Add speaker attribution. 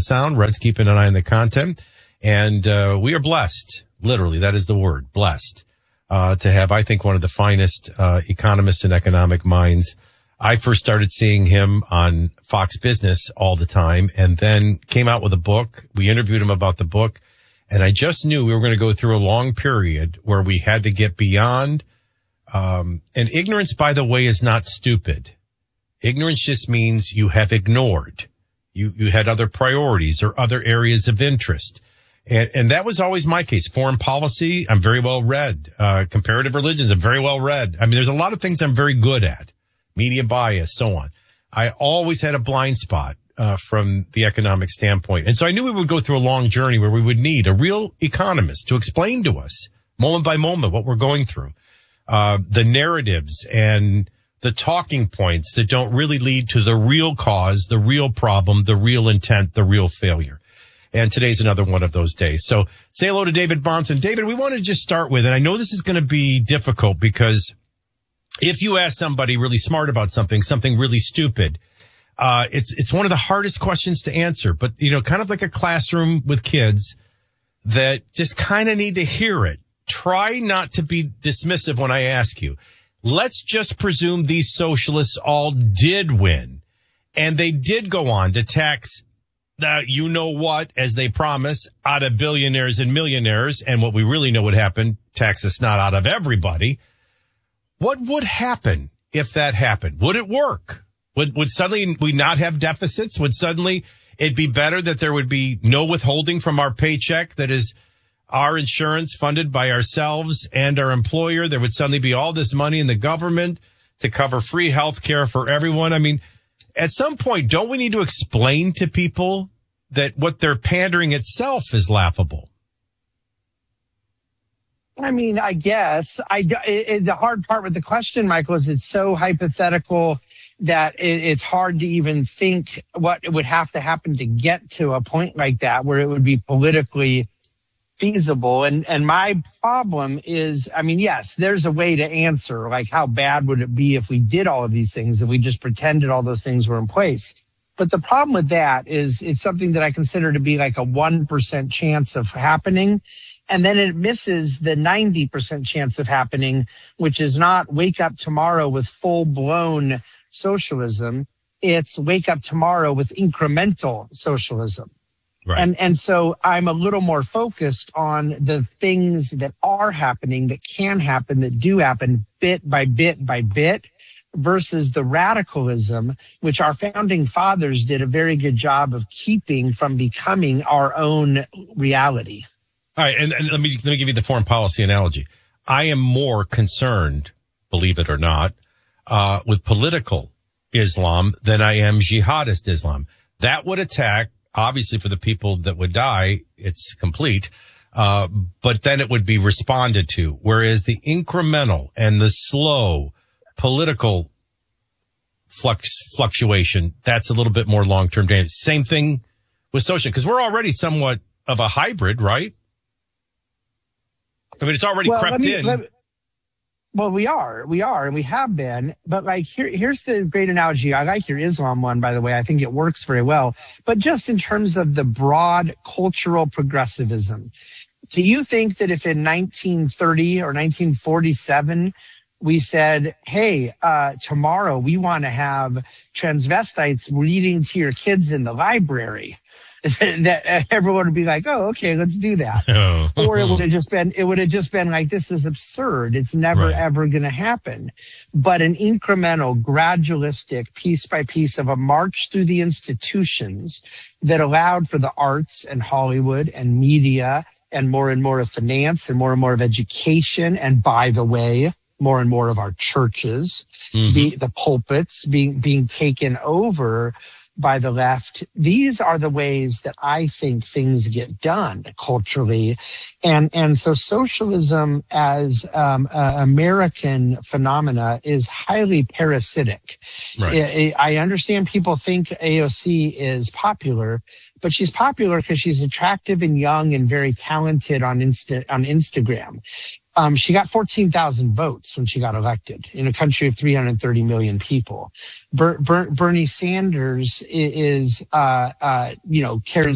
Speaker 1: sound. Red's keeping an eye on the content. And we are blessed, literally, that is the word, blessed, to have, I think, one of the finest economists and economic minds. I first started seeing him on Fox Business all the time and then came out with a book. We interviewed him about the book. And I just knew we were going to go through a long period where we had to get beyond. And ignorance, by the way, is not stupid. Ignorance just means you have ignored. You had other priorities or other areas of interest. And that was always my case. Foreign policy, I'm very well read. Comparative religions, I'm very well read. I mean, there's a lot of things I'm very good at. Media bias, so on. I always had a blind spot from the economic standpoint. And so I knew we would go through a long journey where we would need a real economist to explain to us moment by moment what we're going through. The narratives and the talking points that don't really lead to the real cause, the real problem, the real intent, the real failure. And today's another one of those days. So say hello to David Bahnsen. David, we want to just start with, and I know this is going to be difficult because if you ask somebody really smart about something really stupid, it's one of the hardest questions to answer, but kind of like a classroom with kids that just kind of need to hear it. Try not to be dismissive when I ask you. Let's just presume these socialists all did win and they did go on to tax you know what, as they promise, out of billionaires and millionaires. And what we really know would happen, tax us not out of everybody. What would happen if that happened? Would it work? Would suddenly we not have deficits? Would suddenly it be better that there would be no withholding from our paycheck that is our insurance funded by ourselves and our employer? There would suddenly be all this money in the government to cover free health care for everyone. I mean, at some point, don't we need to explain to people that what they're pandering itself is laughable?
Speaker 2: I mean, I guess the hard part with the question, Michael, is it's so hypothetical that it's hard to even think what would have to happen to get to a point like that where it would be politically feasible. And my problem is, I mean, yes, there's a way to answer, like how bad would it be if we did all of these things, if we just pretended all those things were in place. But the problem with that is it's something that I consider to be like a 1% chance of happening. And then it misses the 90% chance of happening, which is not wake up tomorrow with full blown socialism. It's wake up tomorrow with incremental socialism. Right. And so I'm a little more focused on the things that are happening, that can happen, that do happen bit by bit by bit, versus the radicalism, which our founding fathers did a very good job of keeping from becoming our own reality.
Speaker 1: All right. And let me give you the foreign policy analogy. I am more concerned, believe it or not, with political Islam than I am jihadist Islam. That would attack, obviously, for the people that would die, it's complete. But then it would be responded to. Whereas the incremental and the slow political fluctuation, that's a little bit more long-term damage. Same thing with social, because we're already somewhat of a hybrid, right? I mean, it's already crept in.
Speaker 2: Well, we are, and we have been. But like, here's the great analogy. I like your Islam one, by the way. I think it works very well. But just in terms of the broad cultural progressivism, do you think that if in 1930 or 1947 we said, hey, tomorrow we want to have transvestites reading to your kids in the library, that everyone would be like, oh, okay, let's do that. Oh. Or it would have just been like, this is absurd. It's never, ever going to happen. But an incremental, gradualistic, piece by piece of a march through the institutions that allowed for the arts and Hollywood and media and more of finance and more of education. And by the way, more and more of our churches, the pulpits being taken over by the left. These are the ways that I think things get done culturally. And so socialism as American phenomena is highly parasitic. Right. I understand people think AOC is popular, but she's popular because she's attractive and young and very talented on Instagram. She got 14,000 votes when she got elected in a country of 330 million people. Bernie Sanders is, carries